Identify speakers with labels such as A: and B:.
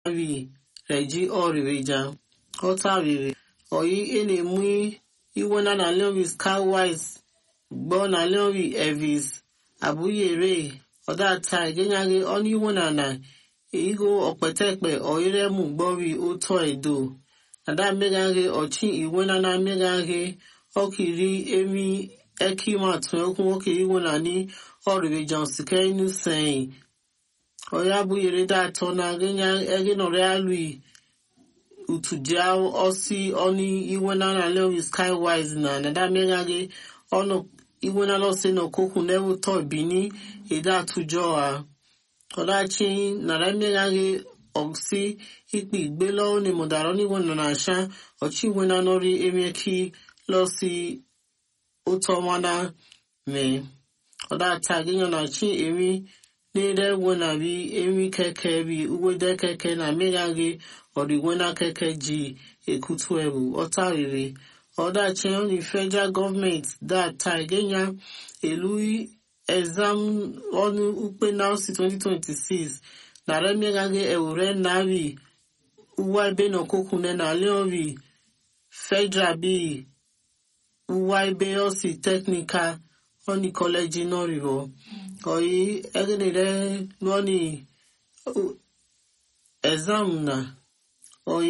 A: vi reji oriveja otaviri oyi ene mui iwona na leovi skywise gbo na leovi evis abuyere odata igenyage oni iwona na igo okpetekpe oyire mu gbovi oto edo ada megage ochi iwona na megage okiri emi ekima tun okun okiri iwona ni oriveja sike inu sein oya buyere da tona genya eginore alui utudia osi oni iwona na leovi skywise na da megage ono iwona lo se no koku nevu to bini eda tujo a odachi na da megage oksi ikpi gbelo ni modaro ni wona na sha ochi wona nori emeki lo si utomana me odata genya na chi emi nere wona bi emi keke bi uwede keke na megage ori wona keke ji ekutu ebu otariri odachi on federal government that genya elui exam on ukpe now 2026 na remegage ewure navi uwaibe no kokune na leovi federal bi uwaibe osi technical oni college no rivo oyi egenere noni exam na